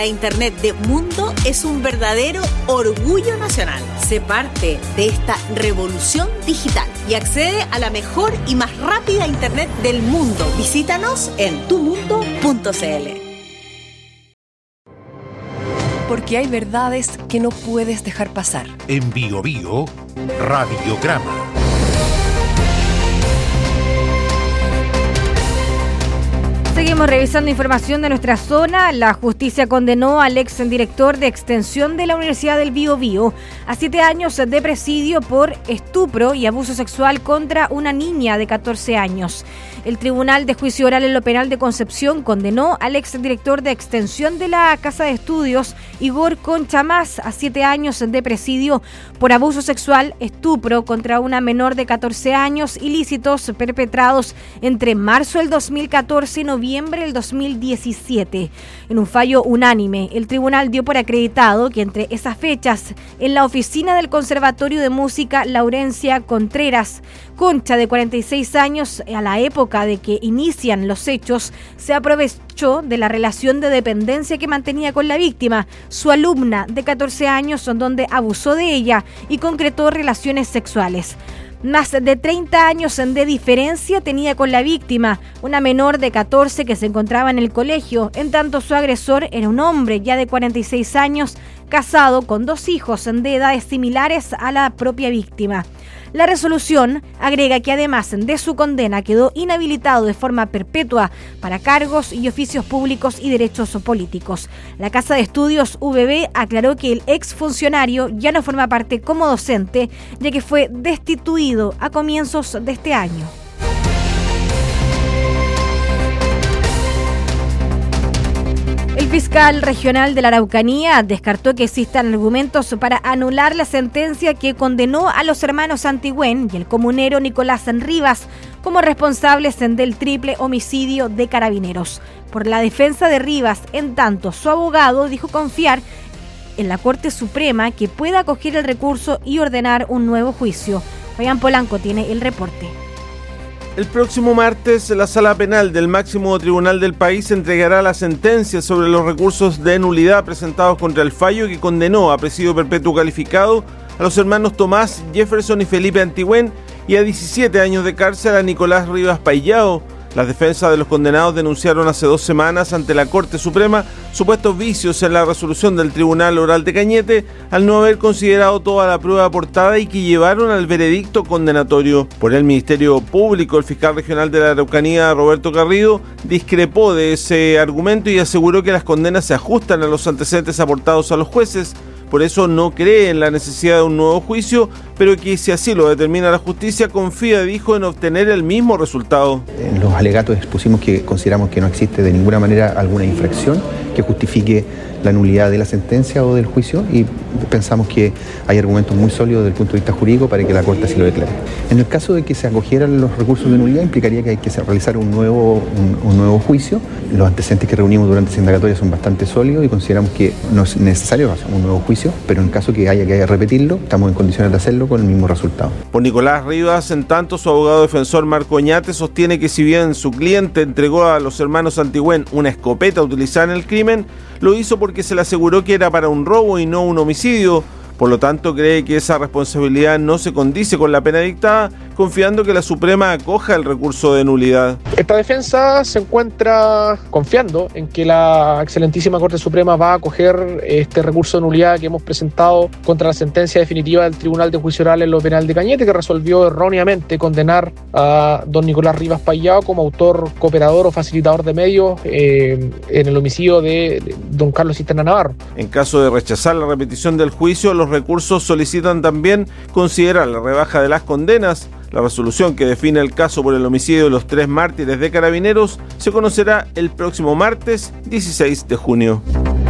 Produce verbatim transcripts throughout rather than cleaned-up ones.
La Internet de Mundo es un verdadero orgullo nacional. Sé parte de esta revolución digital y accede a la mejor y más rápida Internet del mundo. Visítanos en tu mundo punto c l. Porque hay verdades que no puedes dejar pasar. En Bio Bio, Radiograma. Seguimos revisando información de nuestra zona. La justicia condenó al ex director de extensión de la Universidad del Biobío a siete años de presidio por estupro y abuso sexual contra una niña de catorce años. El Tribunal de Juicio Oral en lo Penal de Concepción condenó al ex director de extensión de la Casa de Estudios, Igor Concha Mas, a siete años de presidio por abuso sexual, estupro contra una menor de catorce años, ilícitos perpetrados entre marzo del dos mil catorce y noviembre del dos mil diecisiete. En un fallo unánime, el tribunal dio por acreditado que entre esas fechas, en la oficina del Conservatorio de Música Laurencia Contreras, Concha, de cuarenta y seis años, a la época de que inician los hechos, se aprovechó de la relación de dependencia que mantenía con la víctima, su alumna de catorce años, donde abusó de ella y concretó relaciones sexuales. Más de treinta años de diferencia tenía con la víctima, una menor de catorce que se encontraba en el colegio, en tanto su agresor era un hombre ya de cuarenta y seis años, casado con dos hijos de edades similares a la propia víctima. La resolución agrega que además de su condena quedó inhabilitado de forma perpetua para cargos y oficios públicos y derechos políticos. La Casa de Estudios U B B aclaró que el exfuncionario ya no forma parte como docente, ya que fue destituido a comienzos de este año. El fiscal regional de la Araucanía descartó que existan argumentos para anular la sentencia que condenó a los hermanos Antigüén y el comunero Nicolás Rivas como responsables del triple homicidio de Carabineros. Por la defensa de Rivas, en tanto, su abogado dijo confiar en la Corte Suprema que pueda acoger el recurso y ordenar un nuevo juicio. Fabián Polanco tiene el reporte. El próximo martes, la Sala Penal del máximo tribunal del país entregará la sentencia sobre los recursos de nulidad presentados contra el fallo que condenó a presidio perpetuo calificado a los hermanos Tomás, Jefferson y Felipe Antigüén y a diecisiete años de cárcel a Nicolás Rivas Payao. Las defensas de los condenados denunciaron hace dos semanas ante la Corte Suprema supuestos vicios en la resolución del Tribunal Oral de Cañete al no haber considerado toda la prueba aportada y que llevaron al veredicto condenatorio. Por el Ministerio Público, el fiscal regional de la Araucanía, Roberto Garrido, discrepó de ese argumento y aseguró que las condenas se ajustan a los antecedentes aportados a los jueces. Por eso no cree en la necesidad de un nuevo juicio, pero que si así lo determina la justicia, confía, dijo, en obtener el mismo resultado. En los alegatos expusimos que consideramos que no existe de ninguna manera alguna infracción que justifique la nulidad de la sentencia o del juicio y pensamos que hay argumentos muy sólidos desde el punto de vista jurídico para que la Corte así lo declare. En el caso de que se acogieran los recursos de nulidad, implicaría que hay que realizar un nuevo, un, un nuevo juicio. Los antecedentes que reunimos durante esa indagatoria son bastante sólidos y consideramos que no es necesario hacer un nuevo juicio, pero en caso que haya que repetirlo, estamos en condiciones de hacerlo con el mismo resultado. Por Nicolás Rivas, en tanto, su abogado defensor Marco Oñate sostiene que si bien su cliente entregó a los hermanos Antigüén una escopeta utilizada en el crimen, lo hizo porque se le aseguró que era para un robo y no un homicidio. Por lo tanto, cree que esa responsabilidad no se condice con la pena dictada, confiando que la Suprema acoja el recurso de nulidad. Esta defensa se encuentra confiando en que la excelentísima Corte Suprema va a acoger este recurso de nulidad que hemos presentado contra la sentencia definitiva del Tribunal de Juicio Oral en lo Penal de Cañete, que resolvió erróneamente condenar a don Nicolás Rivas Payao como autor, cooperador o facilitador de medios eh, en el homicidio de don Carlos Cisterna Navarro. En caso de rechazar la repetición del juicio, los recursos solicitan también considerar la rebaja de las condenas. La resolución que define el caso por el homicidio de los tres mártires de Carabineros se conocerá el próximo martes dieciséis de junio.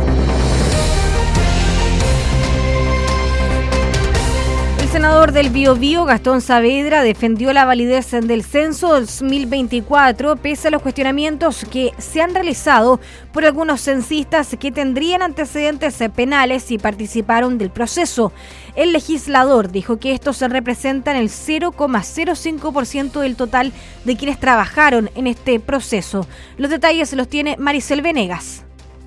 El senador del Biobío, Gastón Saavedra, defendió la validez del censo dos mil veinticuatro pese a los cuestionamientos que se han realizado por algunos censistas que tendrían antecedentes penales y participaron del proceso. El legislador dijo que estos representan el cero coma cero cinco por ciento del total de quienes trabajaron en este proceso. Los detalles los tiene Maricel Venegas.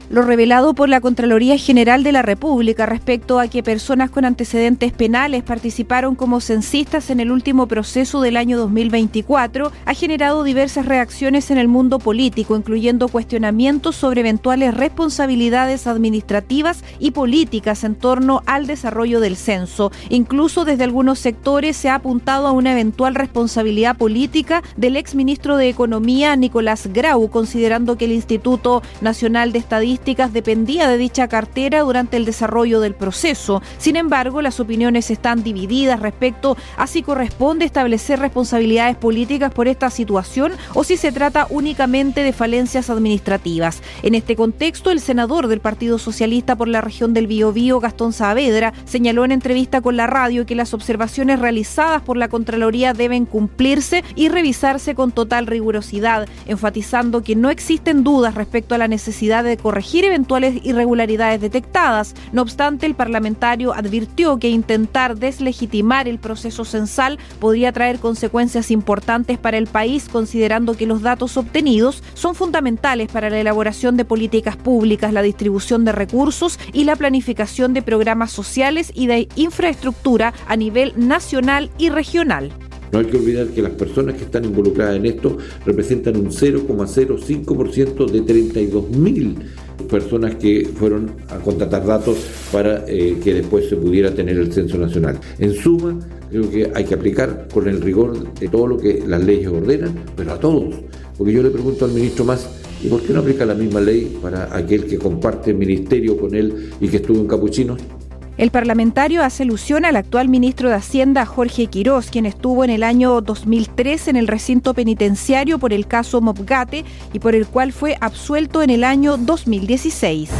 lo revelado por la Contraloría General de la República respecto a que personas con antecedentes penales participaron como censistas en el último proceso del año dos mil veinticuatro ha generado diversas reacciones en el mundo político, incluyendo cuestionamientos sobre eventuales responsabilidades administrativas y políticas en torno al desarrollo del censo. Incluso desde algunos sectores se ha apuntado a una eventual responsabilidad política del exministro de Economía, Nicolás Grau, considerando que el Instituto Nacional de Estadísticas dependía de dicha cartera durante el desarrollo del proceso. Sin embargo, las opiniones están divididas respecto a si corresponde establecer responsabilidades políticas por esta situación o si se trata únicamente de falencias administrativas. En este contexto, el senador del Partido Socialista por la región del Biobío, Gastón Saavedra, señaló en entrevista con la radio que las observaciones realizadas por la Contraloría deben cumplirse y revisarse con total rigurosidad, enfatizando que no existen dudas respecto a la necesidad de corregir eventuales irregularidades detectadas. No obstante, el parlamentario advirtió que intentar deslegitimar el proceso censal podría traer consecuencias importantes para el país, considerando que los datos obtenidos son fundamentales para la elaboración de políticas públicas, la distribución de recursos y la planificación de programas sociales y de infraestructura a nivel nacional y regional. No hay que olvidar que las personas que están involucradas en esto representan un cero coma cero cinco por ciento de treinta y dos mil personas que fueron a contratar datos para eh, que después se pudiera tener el censo nacional. En suma, creo que hay que aplicar con el rigor de todo lo que las leyes ordenan, pero a todos. Porque yo le pregunto al ministro Mas, ¿y por qué no aplica la misma ley para aquel que comparte ministerio con él y que estuvo en Capuchinos? El parlamentario hace alusión al actual ministro de Hacienda, Jorge Quirós, quien estuvo en el año dos mil tres en el recinto penitenciario por el caso Mopgate y por el cual fue absuelto en el año dos mil dieciséis.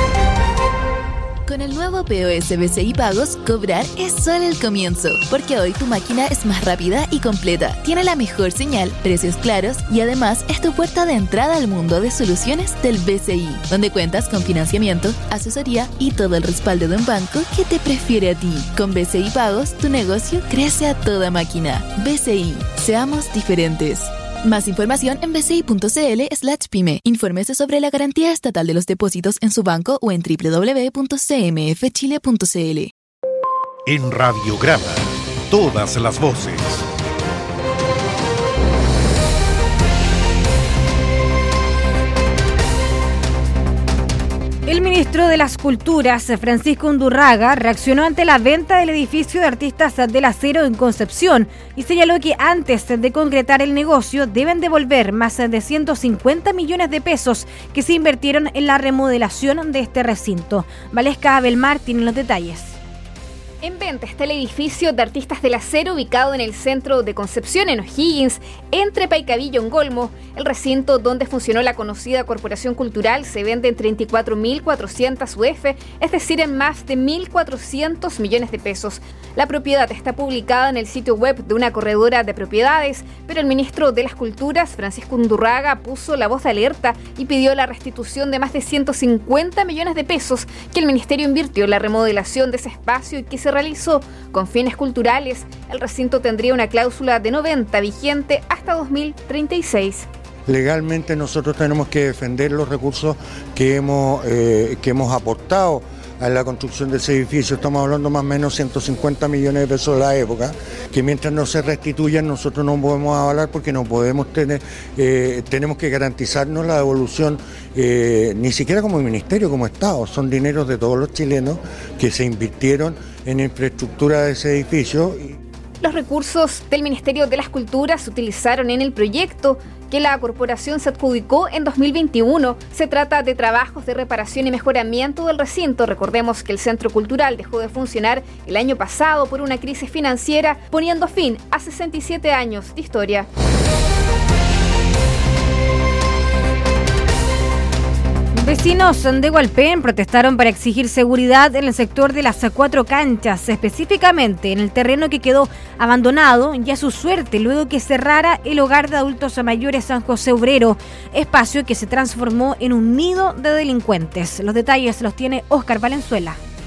Con el nuevo P O S B C I Pagos, cobrar es solo el comienzo, porque hoy tu máquina es más rápida y completa, tiene la mejor señal, precios claros y además es tu puerta de entrada al mundo de soluciones del B C I, donde cuentas con financiamiento, asesoría y todo el respaldo de un banco que te prefiere a ti. Con B C I Pagos, tu negocio crece a toda máquina. B C I, seamos diferentes. Más información en bci.cl slash pyme. Infórmese sobre la garantía estatal de los depósitos en su banco o en doble u doble u doble u punto c m f chile punto c l. En Radiograma, todas las voces. El ministro de las Culturas, Francisco Undurraga, reaccionó ante la venta del edificio de Artistas del Acero en Concepción y señaló que antes de concretar el negocio deben devolver más de ciento cincuenta millones de pesos que se invirtieron en la remodelación de este recinto. Valesca Abelmar tiene los detalles. En venta está el edificio de Artistas del Acero ubicado en el centro de Concepción, en O'Higgins, entre Paicaví y Ongolmo. El recinto donde funcionó la conocida Corporación Cultural se vende en treinta y cuatro mil cuatrocientos U F, es decir, en más de mil cuatrocientos millones de pesos. La propiedad está publicada en el sitio web de una corredora de propiedades, pero el ministro de las Culturas, Francisco Undurraga, puso la voz de alerta y pidió la restitución de más de ciento cincuenta millones de pesos que el ministerio invirtió en la remodelación de ese espacio y que se realizó con fines culturales. El recinto tendría una cláusula de no venta vigente hasta dos mil treinta y seis. Legalmente nosotros tenemos que defender los recursos que hemos, eh, que hemos aportado a la construcción de ese edificio. Estamos hablando más o menos ciento cincuenta millones de pesos de la época, que mientras no se restituyan nosotros no podemos avalar porque no podemos tener, eh, tenemos que garantizarnos la devolución, eh, ni siquiera como ministerio, como Estado. Son dineros de todos los chilenos que se invirtieron en infraestructura de ese edificio. Los recursos del Ministerio de las Culturas se utilizaron en el proyecto que la corporación se adjudicó en dos mil veintiuno. Se trata de trabajos de reparación y mejoramiento del recinto. Recordemos que el Centro Cultural dejó de funcionar el año pasado por una crisis financiera, poniendo fin a sesenta y siete años de historia. Vecinos de Hualpén protestaron para exigir seguridad en el sector de las cuatro canchas, específicamente en el terreno que quedó abandonado y a su suerte luego que cerrara el hogar de adultos mayores San José Obrero, espacio que se transformó en un nido de delincuentes. Los detalles los tiene Óscar Valenzuela.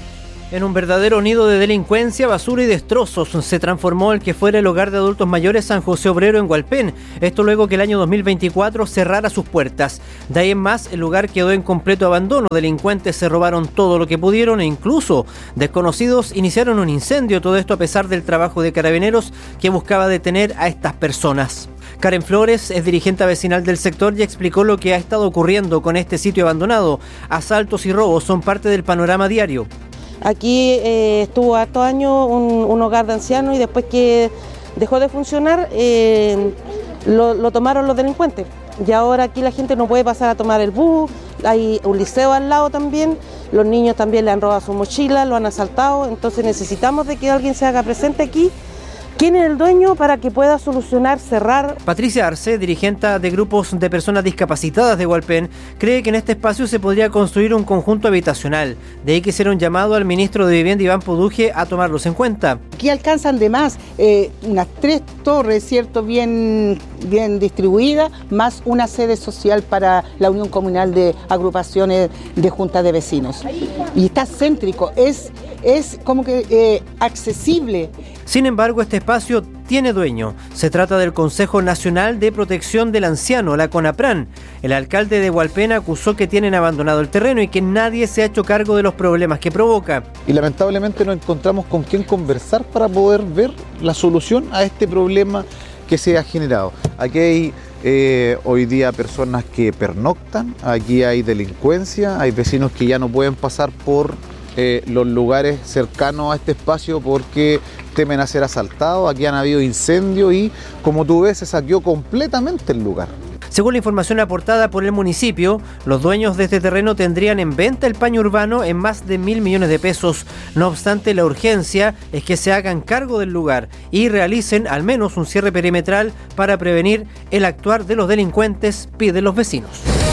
En un verdadero nido de delincuencia, basura y destrozos se transformó el que fuera el hogar de adultos mayores San José Obrero en Hualpén. Esto luego que el año dos mil veinticuatro cerrara sus puertas. De ahí en más, el lugar quedó en completo abandono. Delincuentes se robaron todo lo que pudieron e incluso desconocidos iniciaron un incendio. Todo esto a pesar del trabajo de carabineros que buscaba detener a estas personas. Karen Flores es dirigente vecinal del sector y explicó lo que ha estado ocurriendo con este sitio abandonado. Asaltos y robos son parte del panorama diario. Aquí eh, estuvo harto años un, un hogar de ancianos y después que dejó de funcionar eh, lo, lo tomaron los delincuentes. Y ahora aquí la gente no puede pasar a tomar el bus, hay un liceo al lado también, los niños también le han robado su mochila, lo han asaltado, entonces necesitamos de que alguien se haga presente aquí. ¿Quién es el dueño para que pueda solucionar, cerrar? Patricia Arce, dirigente de grupos de personas discapacitadas de Hualpén, cree que en este espacio se podría construir un conjunto habitacional. De ahí que hicieron un llamado al ministro de Vivienda Iván Poduje a tomarlos en cuenta. Aquí alcanzan de más eh, unas tres torres, ¿cierto?, bien, bien distribuidas, más una sede social para la Unión Comunal de Agrupaciones de Juntas de Vecinos. Y está céntrico, es, es como que eh, accesible. Sin embargo, este espacio tiene dueño. Se trata del Consejo Nacional de Protección del Anciano, la CONAPRAN. El alcalde de Hualpén acusó que tienen abandonado el terreno y que nadie se ha hecho cargo de los problemas que provoca. Y lamentablemente no encontramos con quién conversar para poder ver la solución a este problema que se ha generado. Aquí hay eh, hoy día personas que pernoctan, aquí hay delincuencia, hay vecinos que ya no pueden pasar por eh, los lugares cercanos a este espacio porque temen a ser asaltados. Aquí han habido incendios y, como tú ves, se saqueó completamente el lugar. Según la información aportada por el municipio, los dueños de este terreno tendrían en venta el paño urbano en más de mil millones de pesos. No obstante, la urgencia es que se hagan cargo del lugar y realicen al menos un cierre perimetral para prevenir el actuar de los delincuentes, piden los vecinos.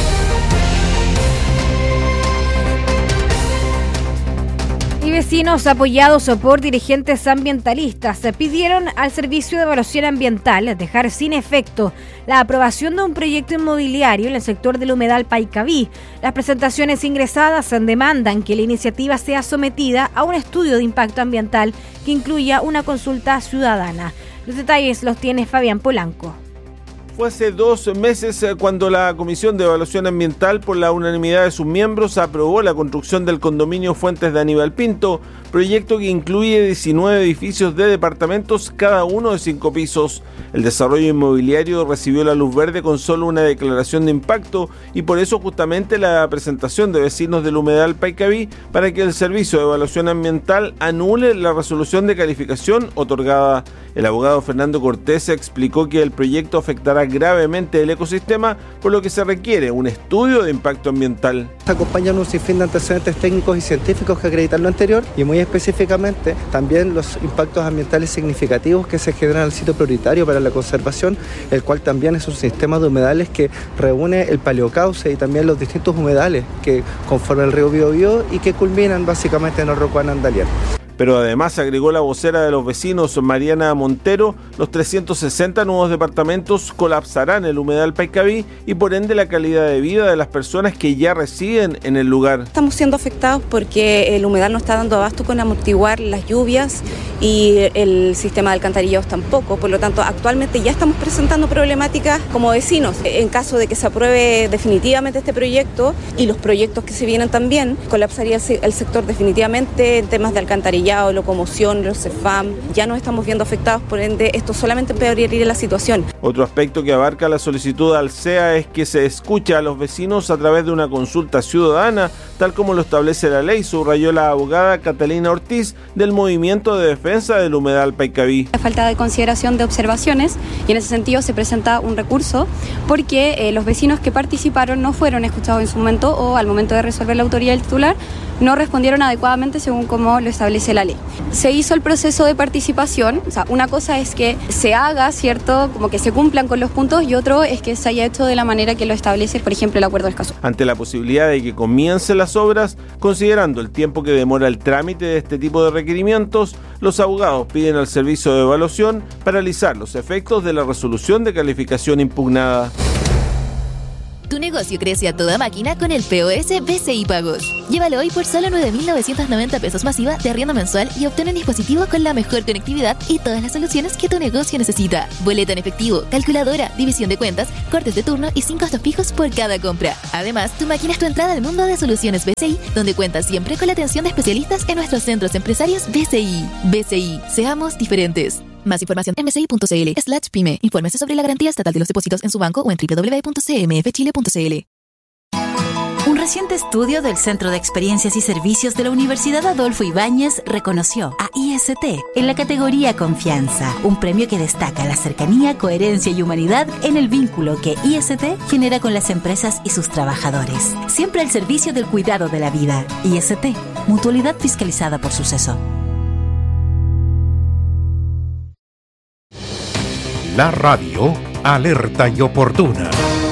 Y vecinos apoyados por dirigentes ambientalistas pidieron al Servicio de Evaluación Ambiental dejar sin efecto la aprobación de un proyecto inmobiliario en el sector del humedal Paicaví. Las presentaciones ingresadas demandan que la iniciativa sea sometida a un estudio de impacto ambiental que incluya una consulta ciudadana. Los detalles los tiene Fabián Polanco. Fue hace dos meses cuando la Comisión de Evaluación Ambiental, por la unanimidad de sus miembros, aprobó la construcción del condominio Fuentes de Aníbal Pinto, proyecto que incluye diecinueve edificios de departamentos, cada uno de cinco pisos. El desarrollo inmobiliario recibió la luz verde con solo una declaración de impacto y por eso justamente la presentación de vecinos del humedal Paicaví para que el Servicio de Evaluación Ambiental anule la resolución de calificación otorgada. El abogado Fernando Cortés explicó que el proyecto afectará gravemente el ecosistema, por lo que se requiere un estudio de impacto ambiental. Acompañan un sinfín de antecedentes técnicos y científicos que acreditan lo anterior y muy específicamente también los impactos ambientales significativos que se generan al sitio prioritario para la conservación, el cual también es un sistema de humedales que reúne el paleocauce y también los distintos humedales que conforman el río Biobío y que culminan básicamente en el Rocuán Andalián. Pero además, agregó la vocera de los vecinos, Mariana Montero, los trescientos sesenta nuevos departamentos colapsarán el humedal Paicaví y por ende la calidad de vida de las personas que ya residen en el lugar. Estamos siendo afectados porque el humedal no está dando abasto con amortiguar las lluvias y el sistema de alcantarillados tampoco. Por lo tanto, actualmente ya estamos presentando problemáticas como vecinos. En caso de que se apruebe definitivamente este proyecto y los proyectos que se vienen también, colapsaría el sector definitivamente en temas de alcantarillado, locomoción, los C E F A M. Ya nos estamos viendo afectados, por ende esto solamente empeoraría la situación. Otro aspecto que abarca la solicitud al C E A es que se escuche a los vecinos a través de una consulta ciudadana, tal como lo establece la ley, subrayó la abogada Catalina Ortiz del Movimiento de Defensa del Humedal Paicaví. La falta de consideración de observaciones, y en ese sentido se presenta un recurso porque eh, los vecinos que participaron no fueron escuchados en su momento o al momento de resolver la autoría del titular no respondieron adecuadamente según como lo establece la ley. Se hizo el proceso de participación, o sea, una cosa es que se haga, ¿cierto?, como que se cumplan con los puntos, y otro es que se haya hecho de la manera que lo establece, por ejemplo, el acuerdo del caso. Ante la posibilidad de que comiencen las obras, considerando el tiempo que demora el trámite de este tipo de requerimientos, los abogados piden al Servicio de Evaluación paralizar los efectos de la resolución de calificación impugnada. Tu negocio crece a toda máquina con el P O S B C I Pagos. Llévalo hoy por solo nueve mil novecientos noventa pesos masiva de arriendo mensual y obtén un dispositivo con la mejor conectividad y todas las soluciones que tu negocio necesita. Boleta en efectivo, calculadora, división de cuentas, cortes de turno y sin costos fijos por cada compra. Además, tu máquina es tu entrada al mundo de soluciones B C I, donde cuentas siempre con la atención de especialistas en nuestros centros empresarios B C I. B C I, seamos diferentes. Más información en bci.cl slash pyme. Infórmese sobre la garantía estatal de los depósitos en su banco o en doble u doble u doble u punto c m f chile punto c l. Un reciente estudio del Centro de Experiencias y Servicios de la Universidad Adolfo Ibáñez reconoció a I S T en la categoría Confianza, un premio que destaca la cercanía, coherencia y humanidad en el vínculo que I S T genera con las empresas y sus trabajadores. Siempre al servicio del cuidado de la vida. I S T, mutualidad fiscalizada por Suceso. La radio alerta y oportuna.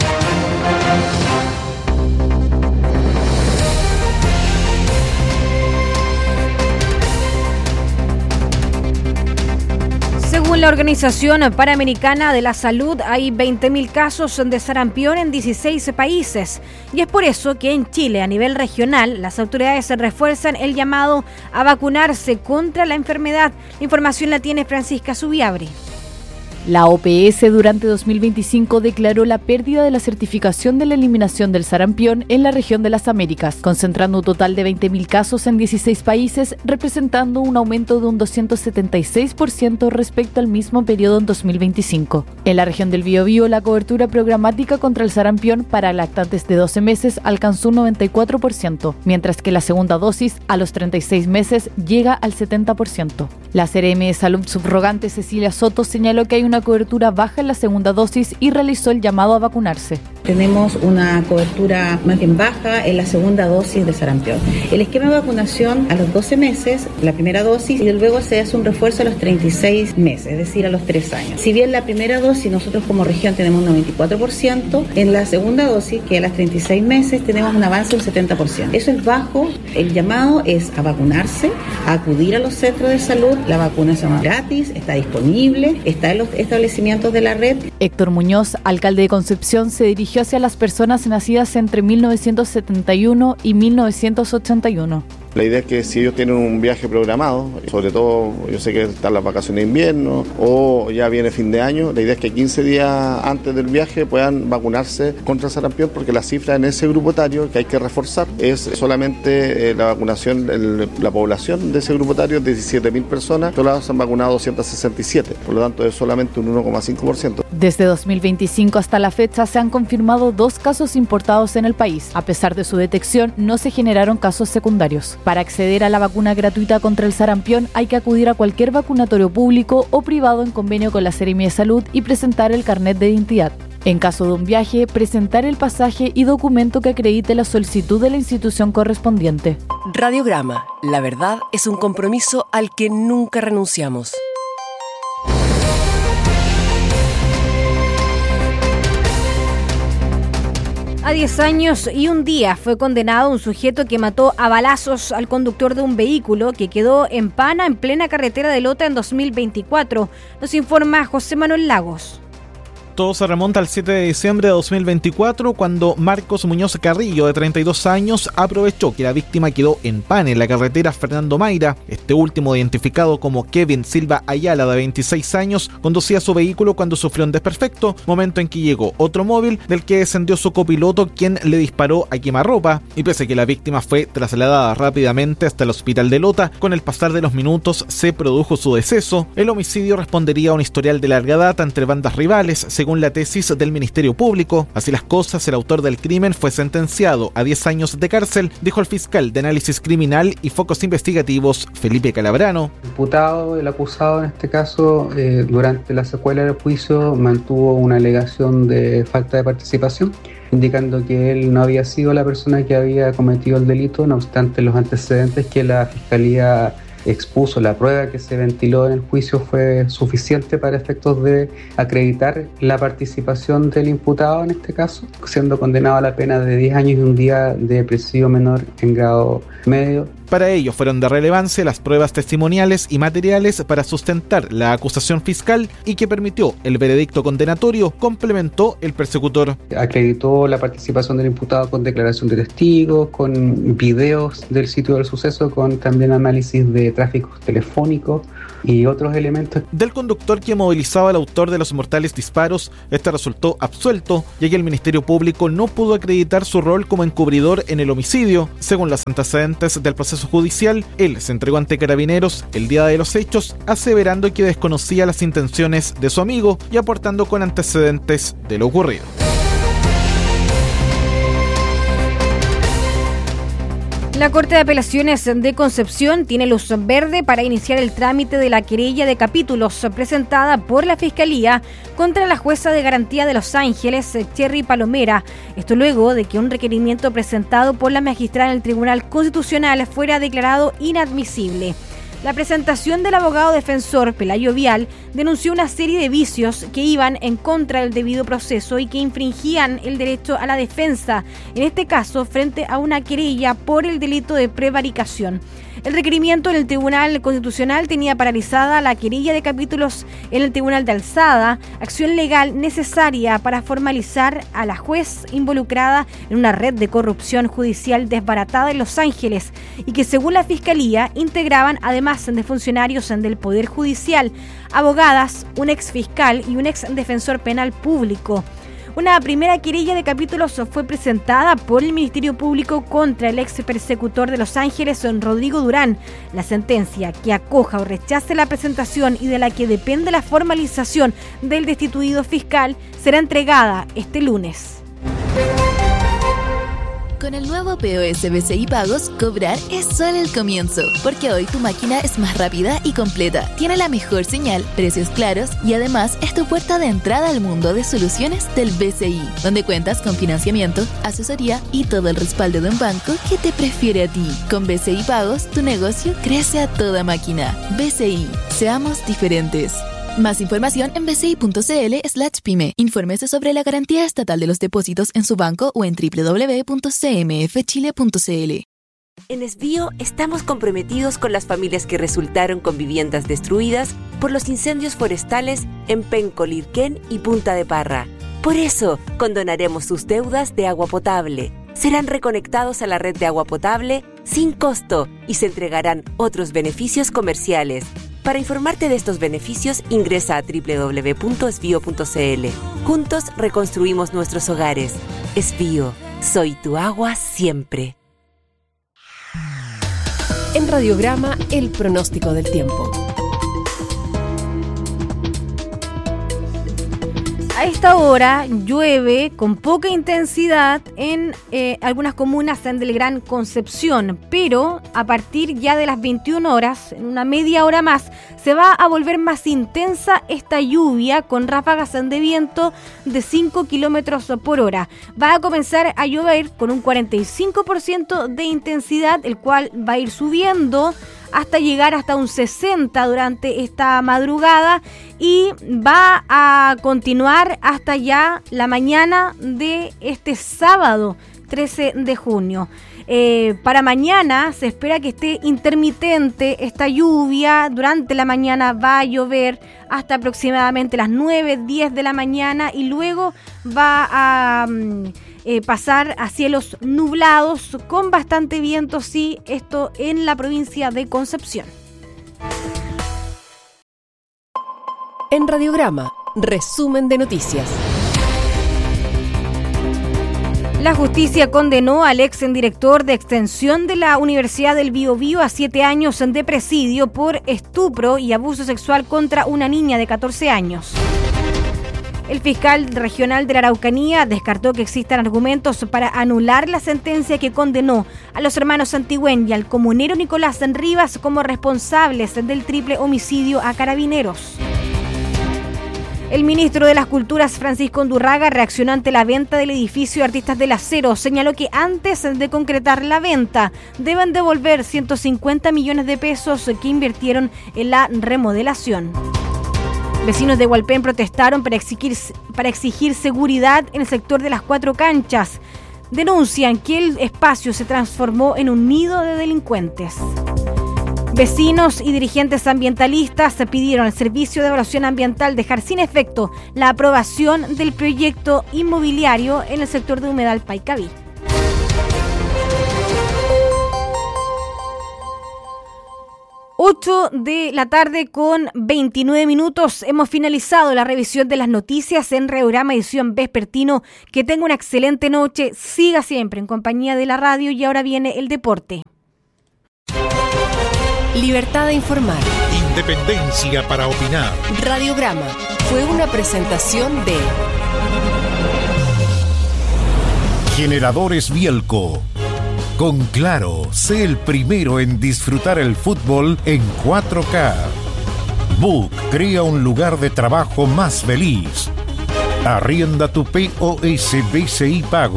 Según la Organización Panamericana de la Salud, hay veinte mil casos de sarampión en dieciséis países. Y es por eso que en Chile, a nivel regional, las autoridades refuerzan el llamado a vacunarse contra la enfermedad. La información la tiene Francisca Subiabre. La O P S durante dos mil veinticinco declaró la pérdida de la certificación de la eliminación del sarampión en la región de las Américas, concentrando un total de veinte mil casos en dieciséis países, representando un aumento de un doscientos setenta y seis por ciento respecto al mismo periodo en dos mil veinticinco. En la región del Biobío, la cobertura programática contra el sarampión para lactantes de doce meses alcanzó un noventa y cuatro por ciento, mientras que la segunda dosis a los treinta y seis meses llega al setenta por ciento. La C R M de Salud subrogante Cecilia Soto señaló que hay una cobertura baja en la segunda dosis y realizó el llamado a vacunarse. Tenemos una cobertura más bien baja en la segunda dosis de sarampión. El esquema de vacunación a los doce meses, la primera dosis, y luego se hace un refuerzo a los treinta y seis meses, es decir, a los tres años. Si bien la primera dosis nosotros como región tenemos un noventa y cuatro por ciento, en la segunda dosis, que es a los treinta y seis meses, tenemos un avance del setenta por ciento. Eso es bajo. El llamado es a vacunarse, a acudir a los centros de salud. La vacuna es gratis, está disponible, está en los establecimientos de la red. Héctor Muñoz, alcalde de Concepción, se dirigió hacia las personas nacidas entre mil novecientos setenta y uno y mil novecientos ochenta y uno. La idea es que si ellos tienen un viaje programado, sobre todo yo sé que están las vacaciones de invierno o ya viene fin de año, la idea es que quince días antes del viaje puedan vacunarse contra el sarampión, porque la cifra en ese grupo etario que hay que reforzar es solamente eh, la vacunación, el, la población de ese grupo etario es diecisiete mil personas, solo se han vacunado doscientos sesenta y siete, por lo tanto es solamente un uno coma cinco por ciento. Desde dos mil veinticinco hasta la fecha se han confirmado dos casos importados en el país. A pesar de su detección, no se generaron casos secundarios. Para acceder a la vacuna gratuita contra el sarampión hay que acudir a cualquier vacunatorio público o privado en convenio con la C R M de Salud y presentar el carnet de identidad. En caso de un viaje, presentar el pasaje y documento que acredite la solicitud de la institución correspondiente. Radiograma. La verdad es un compromiso al que nunca renunciamos. A diez años y un día fue condenado un sujeto que mató a balazos al conductor de un vehículo que quedó en Pana en plena carretera de Lota en dos mil veinticuatro. Nos informa José Manuel Lagos. Todo se remonta al siete de diciembre de dos mil veinticuatro, cuando Marcos Muñoz Carrillo, de treinta y dos años, aprovechó que la víctima quedó en Pana en la carretera Fernando Mayra. Este último, identificado como Kevin Silva Ayala, de veintiséis años, conducía su vehículo cuando sufrió un desperfecto, momento en que llegó otro móvil del que descendió su copiloto, quien le disparó a quemarropa, y pese a que la víctima fue trasladada rápidamente hasta el hospital de Lota, con el pasar de los minutos se produjo su deceso. El homicidio respondería a un historial de larga data entre bandas rivales, según la tesis del Ministerio Público. Así las cosas, el autor del crimen fue sentenciado a diez años de cárcel, dijo el fiscal de análisis criminal y focos investigativos, Felipe Calabrano. El imputado, el acusado en este caso, eh, durante la secuela del juicio mantuvo una alegación de falta de participación, indicando que él no había sido la persona que había cometido el delito, no obstante los antecedentes que la Fiscalía expuso, la prueba que se ventiló en el juicio fue suficiente para efectos de acreditar la participación del imputado en este caso, siendo condenado a la pena de diez años y un día de presidio menor en grado medio Para ello fueron de relevancia las pruebas testimoniales y materiales para sustentar la acusación fiscal y que permitió el veredicto condenatorio, complementó el persecutor. Acreditó la participación del imputado con declaración de testigos, con videos del sitio del suceso, con también análisis de tráficos telefónicos y otros elementos. Del conductor que movilizaba al autor de los mortales disparos, este resultó absuelto, ya que el Ministerio Público no pudo acreditar su rol como encubridor en el homicidio. Según los antecedentes del proceso judicial, él se entregó ante Carabineros el día de los hechos, aseverando que desconocía las intenciones de su amigo y aportando con antecedentes de lo ocurrido. La Corte de Apelaciones de Concepción tiene luz verde para iniciar el trámite de la querella de capítulos presentada por la Fiscalía contra la jueza de garantía de Los Ángeles, Cherry Palomera. Esto luego de que un requerimiento presentado por la magistrada en el Tribunal Constitucional fuera declarado inadmisible. La presentación del abogado defensor Pelayo Vial denunció una serie de vicios que iban en contra del debido proceso y que infringían el derecho a la defensa, en este caso frente a una querella por el delito de prevaricación. El requerimiento en el Tribunal Constitucional tenía paralizada la querella de capítulos en el Tribunal de Alzada, acción legal necesaria para formalizar a la juez involucrada en una red de corrupción judicial desbaratada en Los Ángeles y que, según la Fiscalía, integraban además de funcionarios del Poder Judicial, abogadas, un ex fiscal y un ex defensor penal público. Una primera querella de capítulos fue presentada por el Ministerio Público contra el ex persecutor de Los Ángeles, Rodrigo Durán. La sentencia que acoja o rechace la presentación y de la que depende la formalización del destituido fiscal será entregada este lunes. Con el nuevo P O S B C I Pagos, cobrar es solo el comienzo, porque hoy tu máquina es más rápida y completa, tiene la mejor señal, precios claros y además es tu puerta de entrada al mundo de soluciones del B C I, donde cuentas con financiamiento, asesoría y todo el respaldo de un banco que te prefiere a ti. Con B C I Pagos, tu negocio crece a toda máquina. B C I, seamos diferentes. Más información en bci.cl slash pyme. Infórmese sobre la garantía estatal de los depósitos en su banco o en doble u doble u doble u punto c m f chile punto c l. En Esbío estamos comprometidos con las familias que resultaron con viviendas destruidas por los incendios forestales en Penco, Lirquén y Punta de Parra. Por eso, condonaremos sus deudas de agua potable. Serán reconectados a la red de agua potable sin costo y se entregarán otros beneficios comerciales. Para informarte de estos beneficios, ingresa a doble u doble u doble u punto esbío punto c l. Juntos reconstruimos nuestros hogares. Esbío, soy tu agua siempre. En Radiograma, el pronóstico del tiempo. A esta hora llueve con poca intensidad en eh, algunas comunas del Gran Concepción, pero a partir ya de las veintiuna horas, en una media hora más, se va a volver más intensa esta lluvia con ráfagas de viento de cinco kilómetros por hora. Va a comenzar a llover con un cuarenta y cinco por ciento de intensidad, el cual va a ir subiendo hasta llegar hasta un sesenta durante esta madrugada y va a continuar hasta ya la mañana de este sábado trece de junio. Eh, para mañana se espera que esté intermitente esta lluvia. Durante la mañana va a llover hasta aproximadamente las nueve, diez de la mañana y luego va a eh, pasar a cielos nublados con bastante viento, sí, esto en la provincia de Concepción. En Radiograma, resumen de noticias. La justicia condenó al ex director de extensión de la Universidad del Biobío a siete años de presidio por estupro y abuso sexual contra una niña de catorce años. El fiscal regional de la Araucanía descartó que existan argumentos para anular la sentencia que condenó a los hermanos Santigüén y al comunero Nicolás Rivas como responsables del triple homicidio a Carabineros. El ministro de las Culturas, Francisco Undurraga, reaccionó ante la venta del edificio Artistas del Acero. Señaló que antes de concretar la venta, deben devolver ciento cincuenta millones de pesos que invirtieron en la remodelación. Vecinos de Hualpén protestaron para exigir, para exigir seguridad en el sector de las Cuatro Canchas. denuncian que el espacio se transformó en un nido de delincuentes. Vecinos y dirigentes ambientalistas pidieron al Servicio de Evaluación Ambiental dejar sin efecto la aprobación del proyecto inmobiliario en el sector de Humedal Paicaví. ocho de la tarde con veintinueve minutos. Hemos finalizado la revisión de las noticias en Reorama Edición Vespertino. Que tenga una excelente noche. Siga siempre en compañía de la radio y ahora viene el deporte. Libertad de informar. Independencia para opinar. Radiograma fue una presentación de Generadores Bielco. Con Claro, sé el primero en disfrutar el fútbol en cuatro K. Book crea un lugar de trabajo más feliz. Arrienda tu P O S B C I Pago